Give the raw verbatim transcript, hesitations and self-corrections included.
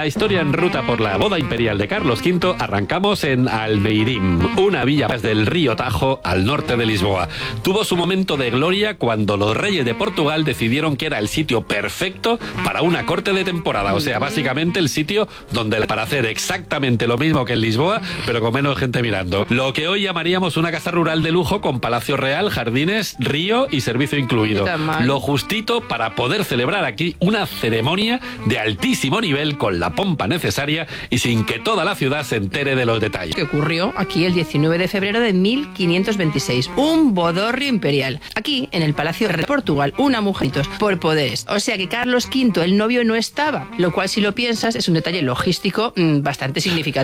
historia en ruta por la boda imperial de Carlos quinto, arrancamos en Almeirim, una villa del río Tajo al norte de Lisboa. Tuvo su momento de gloria cuando los reyes de Portugal decidieron que era el sitio perfecto para una corte de temporada, o sea, básicamente el sitio donde para hacer exactamente lo mismo que en Lisboa, pero con menos gente mirando. Lo que hoy llamaríamos una casa rural de lujo con palacio real, jardines, río y servicio incluido. Lo justito para poder celebrar aquí una ceremonia de altísimo nivel con la pompa necesaria y sin que toda la ciudad se entere de los detalles. Que ocurrió aquí el diecinueve de febrero de mil quinientos veintiséis, un bodorrio imperial. Aquí, en el Palacio de Portugal, una mujer por poderes. O sea que Carlos quinto, el novio, no estaba, lo cual, si lo piensas, es un detalle logístico mmm, bastante significativo.